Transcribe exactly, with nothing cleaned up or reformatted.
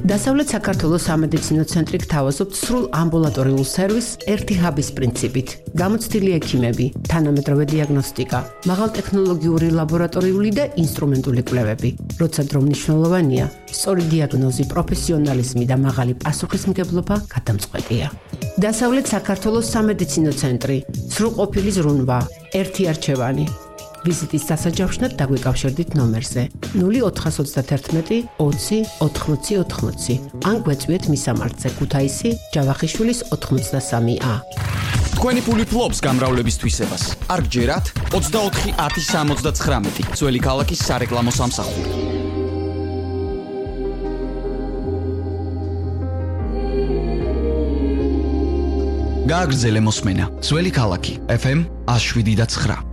დასავლეთ საქართველოს სამედიცინო ცენტრი გთავაზობთ სრულ ამბულატორიულ სერვისს ერთი ჰაბის პრინციპით. გამოცდილი ექიმები, თანამედროვე დიაგნოსტიკა, მაღალტექნოლოგიური ლაბორატორიული და ინსტრუმენტული კვლევები. როცა დრო მნიშვნელოვანია, სწორი დიაგნოზი, პროფესიონალიზმი და მაღალი პასუხისმგებლობა გადამწყვეტია. დასავლეთ საქართველოს სამედიცინო ცენტრი, სრულყოფილი ზრუნვა, ერთი არჩევანი. ვიზიტის დასაჯავშნად დაგვიკავშირდით ნომერზე ნული ოთხას ოცდაათერთმეტი ოცი ოთხმოცი ოთხმოცი ან გვეწვიეთ მისამართზე ქუთაისი ჯავახიშვილის ოთხმოცდასამი ა. თქვენი ფული ფლობს გამრავლების თვისებას. არ გჯერათ ოცდაოთხი ათი სამოცდაცხრამეტი ძველი ქალაქის სარეკლამო სამსახური. გააგრძელე მოსმენა. ძველი ქალაქი ეფ ემ ათს შვიდი და ცხრა.